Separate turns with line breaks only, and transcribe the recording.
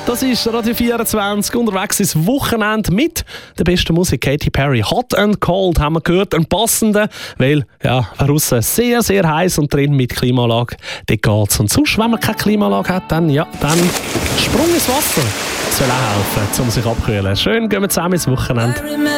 Das ist Radio 24 unterwegs ins Wochenende mit der besten Musik. Katy Perry, Hot and Cold, haben wir gehört. Einen passenden, weil draussen sehr, sehr heiß und drin mit Klimaanlage. Dort geht's. Und sonst, wenn man keine Klimaanlage hat, dann Sprung ins Wasser. Das soll auch helfen, um sich abkühlen. Schön, gehen wir zusammen ins Wochenende.